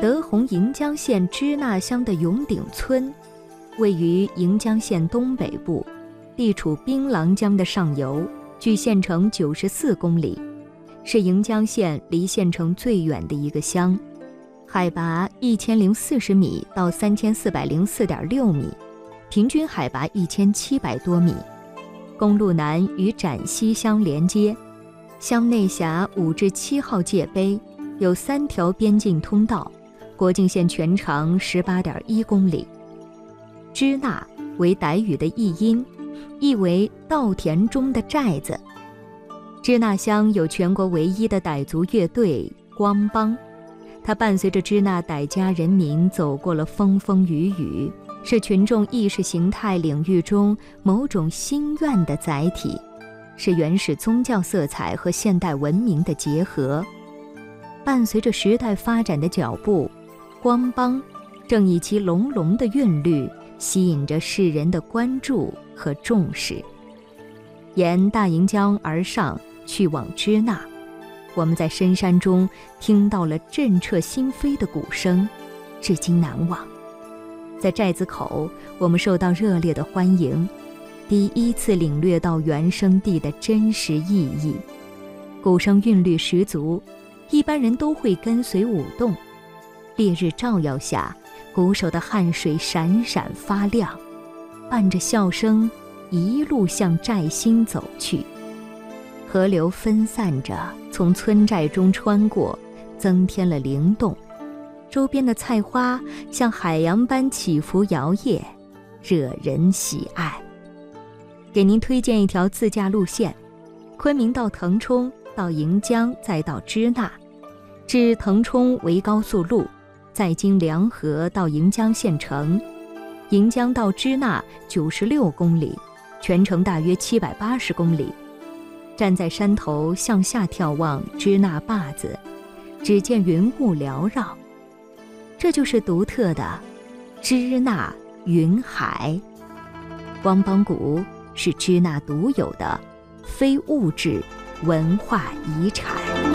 德宏盈江县支那乡的永鼎村，位于盈江县东北部，地处槟榔江的上游，距县城94公里，是盈江县离县城最远的一个乡，海拔1040米到3404.6米，平均海拔1700多米。公路南与陕西乡连接，乡内辖5至7号界碑，有3条边境通道，国境线全长18.1公里。支那为傣语的译音，意为稻田中的寨子。支那乡有全国唯一的傣族乐队光帮，它伴随着支那傣家人民走过了风风雨雨，是群众意识形态领域中某种心愿的载体，是原始宗教色彩和现代文明的结合。伴随着时代发展的脚步，光帮正以其隆隆的韵律吸引着世人的关注和重视。沿大盈江而上，去往支那，我们在深山中听到了震彻心扉的鼓声，至今难忘。在寨子口，我们受到热烈的欢迎，第一次领略到原生地的真实意义。鼓声韵律十足，一般人都会跟随舞动。烈日照耀下，鼓手的汗水闪闪发亮，伴着笑声一路向寨心走去。河流分散着从村寨中穿过，增添了灵动。周边的菜花像海洋般起伏摇曳，惹人喜爱。给您推荐一条自驾路线：昆明到腾冲，到盈江，再到支那，至腾冲为高速路，再经凉河到盈江县城，盈江到支那96公里，全程大约780公里。站在山头向下眺望支那坝子，只见云雾缭绕，这就是独特的支那云海。光帮鼓是支那独有的非物质文化遗产。